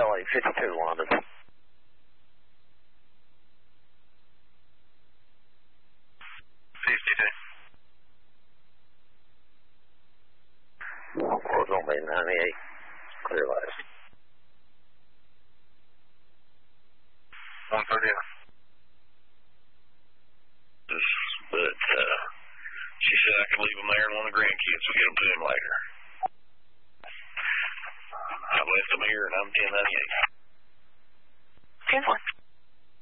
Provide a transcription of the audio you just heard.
LA 52 London. We're going to be 98. Clear last. 130. But she said I could leave them there and one of the grandkids will get them to him later. I left them here and I'm 1098. 10-1.